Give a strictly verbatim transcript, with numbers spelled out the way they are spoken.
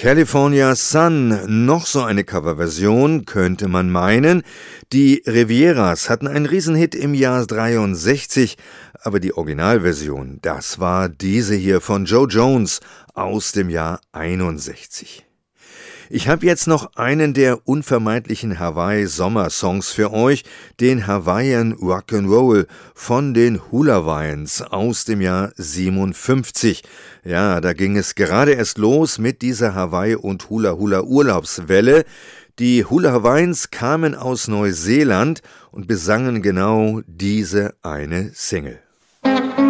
California Sun, noch so eine Coverversion, könnte man meinen. Die Rivieras hatten einen Riesenhit im Jahr dreiundsechzig, aber die Originalversion, das war diese hier von Joe Jones aus dem Jahr einundsechzig. Ich habe jetzt noch einen der unvermeidlichen Hawaii-Sommersongs für euch, den Hawaiian Rock'n'Roll von den Hula-Hawaiians aus dem Jahr siebenundfünfzig. Ja, da ging es gerade erst los mit dieser Hawaii- und Hula-Hula-Urlaubswelle. Die Hula-Hawaiians kamen aus Neuseeland und besangen genau diese eine Single.